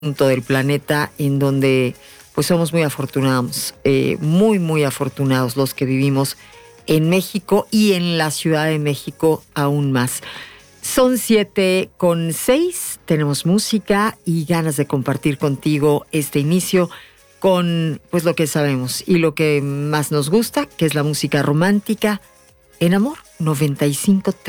punto del planeta en donde pues somos muy afortunados, muy afortunados los que vivimos en México y en la Ciudad de México aún más. Son 7:06, tenemos música y ganas de compartir contigo este inicio con pues lo que sabemos y lo que más nos gusta, que es la música romántica en Amor 95.3.